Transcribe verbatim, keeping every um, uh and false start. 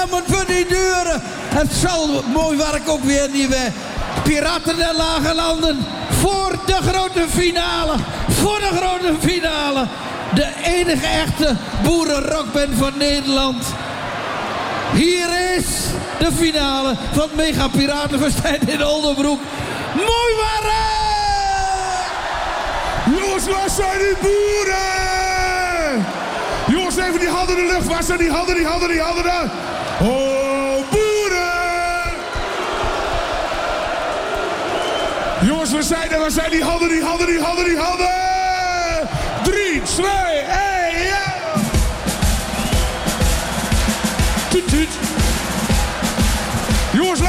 maar het wordt niet duren. Het zal mooi werk ook weer, die we Piraten der Lage Landen. Voor de grote finale. Voor de grote finale. De enige echte boerenrockband van Nederland. Hier is de finale van Mega Piratenfestijn in Oldenbroek. Mooi waren! Jongens, waar zijn die boeren? Jongens, even die handen in de lucht. Waar zijn die handen, die handen, die handen daar? Oh, boeren! Jongens, waar zijn er? Waar zijn die handen, die handen, die handen, die handen? Drie, twee, één, ja! Tuut, tuut. Jongens,